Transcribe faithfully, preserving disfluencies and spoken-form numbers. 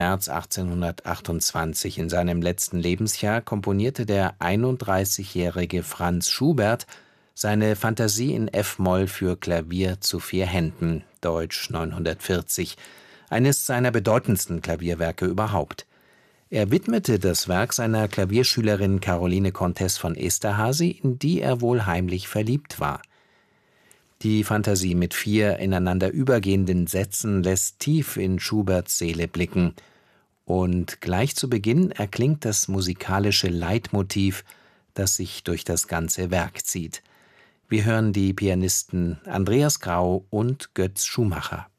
März achtzehnhundertachtundzwanzig. In seinem letzten Lebensjahr komponierte der einunddreißigjährige Franz Schubert seine Fantasie in f-Moll für Klavier zu vier Händen (deutsch neunhundertvierzig), eines seiner bedeutendsten Klavierwerke überhaupt. Er widmete das Werk seiner Klavierschülerin Caroline Comtesse von Esterházy, in die er wohl heimlich verliebt war. Die Fantasie mit vier ineinander übergehenden Sätzen lässt tief in Schuberts Seele blicken, und gleich zu Beginn erklingt das musikalische Leitmotiv, das sich durch das ganze Werk zieht. Wir hören die Pianisten Andreas Grau und Götz Schumacher.